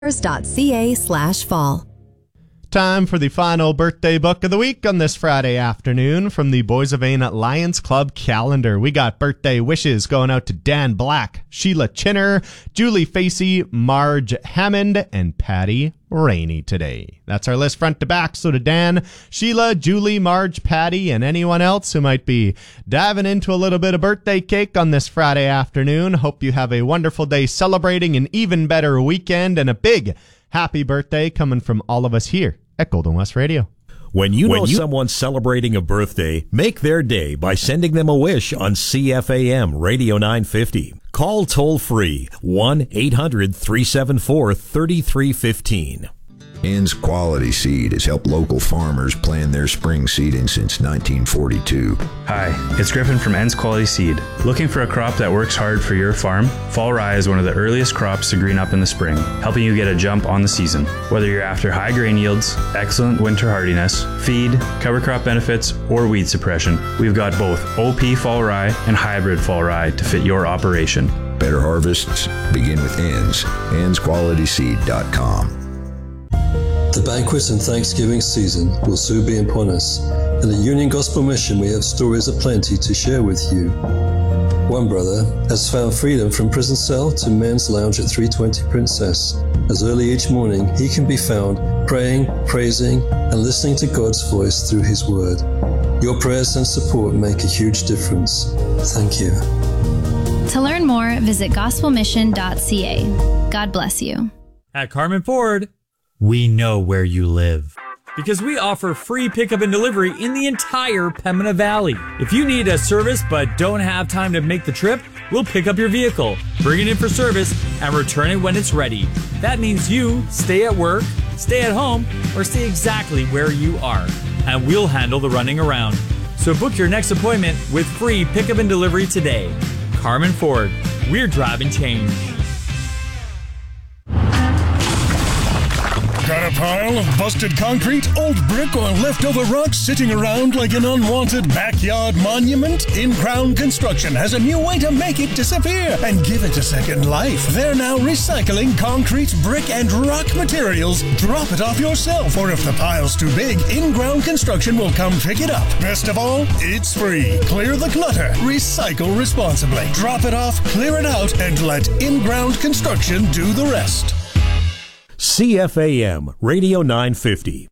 .ca/fall. Time for the final birthday book of the week on this Friday afternoon from the Boys of Ain Lions Club calendar. We got birthday wishes going out to Dan Black, Sheila Chinner, Julie Facey, Marge Hammond, and Patty Rainey today. That's our list front to back. So to Dan, Sheila, Julie, Marge, Patty, and anyone else who might be diving into a little bit of birthday cake on this Friday afternoon, hope you have a wonderful day celebrating an even better weekend and a big happy birthday coming from all of us here at Golden West Radio. When you know someone's celebrating a birthday, make their day by sending them a wish on CFAM Radio 950. Call toll-free 1-800-374-3315. Ann's Quality Seed has helped local farmers plan their spring seeding since 1942. Hi, it's Griffin from Ann's Quality Seed. Looking for a crop that works hard for your farm? Fall rye is one of the earliest crops to green up in the spring, helping you get a jump on the season. Whether you're after high grain yields, excellent winter hardiness, feed, cover crop benefits, or weed suppression, we've got both OP fall rye and hybrid fall rye to fit your operation. Better harvests begin with Ann's. Ann'sQualitySeed.com. The banquet and Thanksgiving season will soon be upon us. In the Union Gospel Mission, we have stories aplenty to share with you. One brother has found freedom from prison cell to men's lounge at 320 Princess. As early each morning, he can be found praying, praising, and listening to God's voice through His Word. Your prayers and support make a huge difference. Thank you. To learn more, visit gospelmission.ca. God bless you. At Carmen Ford, we know where you live, because we offer free pickup and delivery in the entire Pembina Valley. If you need a service but don't have time to make the trip, we'll pick up your vehicle, bring it in for service, and return it when it's ready. That means you stay at work, stay at home, or stay exactly where you are, and we'll handle the running around. So book your next appointment with free pickup and delivery today. Carmen Ford, we're driving change. Got a pile of busted concrete, old brick, or leftover rocks sitting around like an unwanted backyard monument? In-Ground Construction has a new way to make it disappear and give it a second life. They're now recycling concrete, brick, and rock materials. Drop it off yourself, or if the pile's too big, In-Ground Construction will come pick it up. Best of all, it's free. Clear the clutter. Recycle responsibly. Drop it off, clear it out, and let In-Ground Construction do the rest. CFAM Radio 950.